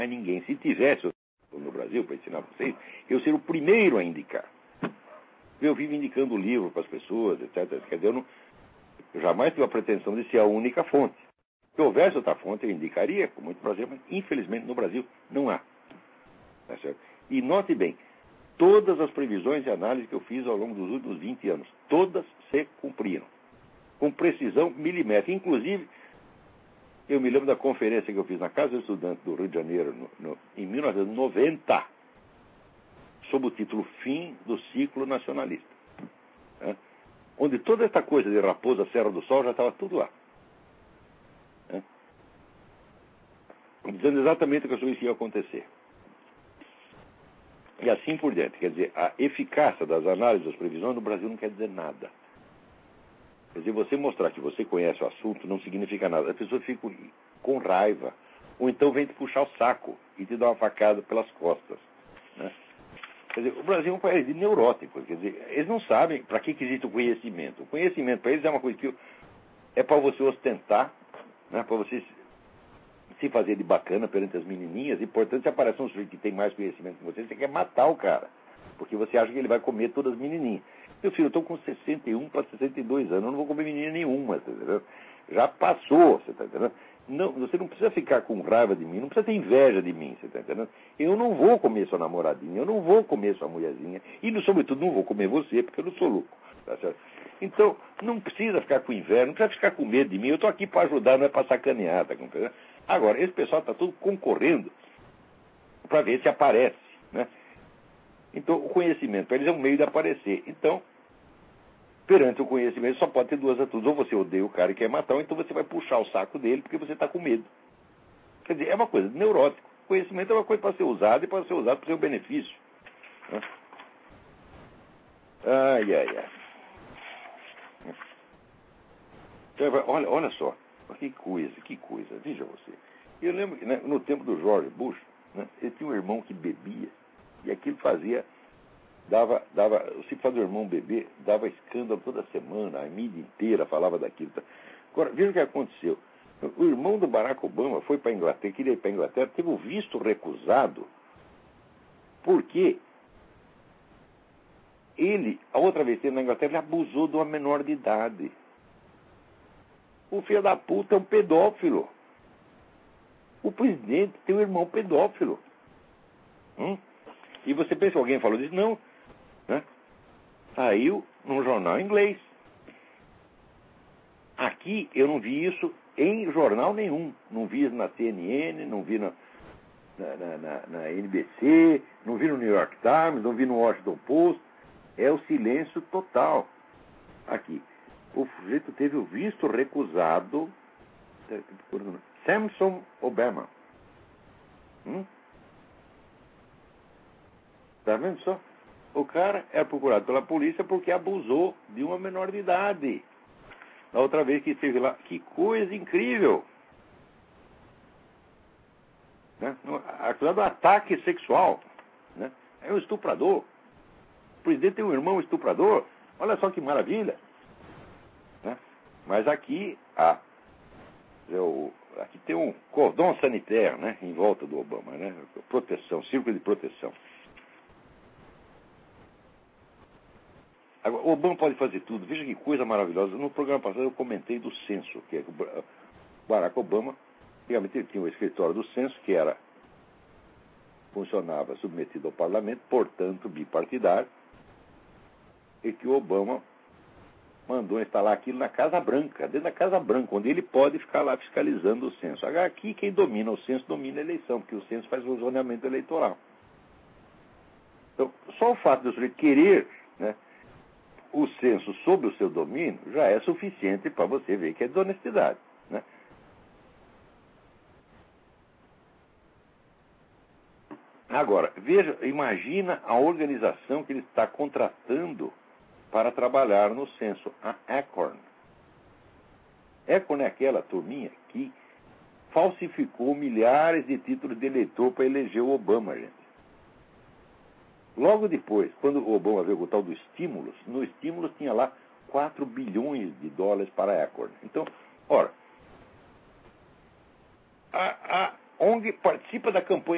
ninguém. Se tivesse no Brasil, para ensinar vocês, eu seria o primeiro a indicar. Eu vivo indicando o livro para as pessoas, etc. Quer dizer, eu jamais tive a pretensão de ser a única fonte. Se houvesse outra fonte, eu indicaria, com muito prazer, mas infelizmente no Brasil não há. Tá certo? E note bem, todas as previsões e análises que eu fiz ao longo dos últimos 20 anos, todas se cumpriram. Com precisão milimétrica. Inclusive, eu me lembro da conferência que eu fiz na Casa do Estudante do Rio de Janeiro, em 1990, sob o título Fim do Ciclo Nacionalista. Né? Onde toda essa coisa de Raposa Serra do Sol já estava tudo lá. Né? Dizendo exatamente o que eu soube que ia acontecer. E assim por diante. Quer dizer, a eficácia das análises das previsões no Brasil não quer dizer nada. Quer dizer, você mostrar que você conhece o assunto não significa nada. As pessoas ficam com raiva. Ou então vem te puxar o saco e te dar uma facada pelas costas. Né? Quer dizer, o Brasil é um país de neuróticos. Quer dizer, eles não sabem para que existe o conhecimento. O conhecimento para eles é uma coisa que é para você ostentar, né? Para você se fazer de bacana perante as menininhas. E, portanto, se aparece um sujeito que tem mais conhecimento que você quer matar o cara. Porque você acha que ele vai comer todas as menininhas. Meu filho, eu estou com 61 para 62 anos, eu não vou comer menina nenhuma, tá entendendo? Já passou, você está entendendo? Não, você não precisa ficar com raiva de mim, não precisa ter inveja de mim, você está entendendo? Eu não vou comer sua namoradinha, eu não vou comer sua mulherzinha, e, sobretudo, não vou comer você, porque eu não sou louco, tá certo? Então, não precisa ficar com inveja, não precisa ficar com medo de mim, eu estou aqui para ajudar, não é para sacanear, tá entendendo? Agora, esse pessoal está todo concorrendo para ver se aparece, né? Então, o conhecimento para eles é um meio de aparecer. Então, perante o conhecimento, só pode ter duas atitudes. Ou você odeia o cara e quer matar, ou então você vai puxar o saco dele porque você está com medo. Quer dizer, é uma coisa de neurótico. O conhecimento é uma coisa para ser usada e para ser usado para o seu benefício. Né? Ai, ai, ai. Olha só. Que coisa. Veja você. Eu lembro que, né, no tempo do George Bush, né, ele tinha um irmão que bebia e aquilo se fazer o irmão beber, dava escândalo toda semana, a mídia inteira falava daquilo. Agora, veja o que aconteceu. O irmão do Barack Obama foi para a Inglaterra, queria ir para a Inglaterra, teve o visto recusado, porque ele, a outra vez que ele na Inglaterra, ele abusou de uma menor de idade. O filho da puta é um pedófilo. O presidente tem um irmão pedófilo. E você pensa que alguém falou disso? Não. Né? Saiu num jornal inglês. Aqui eu não vi isso em jornal nenhum. Não vi isso na CNN, não vi na NBC, não vi no New York Times, não vi no Washington Post. É o silêncio total. Aqui. O sujeito teve o visto recusado. Samson Obama. Tá vendo só? O cara é procurado pela polícia porque abusou de uma menor de idade. Da outra vez que esteve lá. Que coisa incrível! Né? Acusado de ataque sexual. Né? É um estuprador. O presidente tem um irmão estuprador. Olha só que maravilha. Né? Mas aqui aqui tem um cordão sanitário, né, em volta do Obama. Né? Proteção, círculo de proteção. Agora, o Obama pode fazer tudo. Veja que coisa maravilhosa. No programa passado eu comentei do censo, que é o Barack Obama, realmente ele tinha o escritório do censo, que funcionava submetido ao parlamento, portanto bipartidário, e que o Obama mandou instalar aquilo na Casa Branca, dentro da Casa Branca, onde ele pode ficar lá fiscalizando o censo. Agora, aqui quem domina o censo domina a eleição, porque o censo faz o zoneamento eleitoral. Então, só o fato de você querer, né, o censo sob o seu domínio já é suficiente para você ver que é desonestidade. Né? Agora, veja, imagina a organização que ele está contratando para trabalhar no censo, a Acorn. Acorn é aquela turminha que falsificou milhares de títulos de eleitor para eleger o Obama, gente. Logo depois, quando o Obama veio com o tal do estímulos, no estímulos tinha lá 4 bilhões de dólares para a Acorn. Então, ora, a ONG participa da campanha